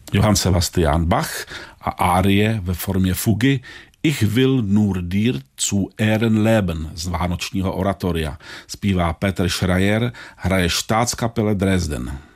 Johann Sebastian Bach a árie ve formě fugy Ich will nur dir zu Ehren leben z vánočního oratoria. Zpívá Petr Schreier, hraje Staatskapelle Dresden.